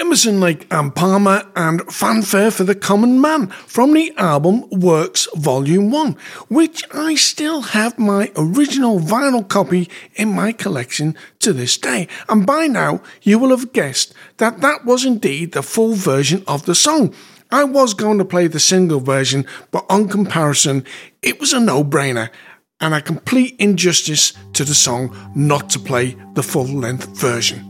Emerson, Lake and Palmer and Fanfare for the Common Man from the album Works Volume 1, which I still have my original vinyl copy in my collection to this day. And by now you will have guessed that that was indeed the full version of the song. I was going to play the single version, but on comparison it was a no-brainer and a complete injustice to the song not to play the full-length version.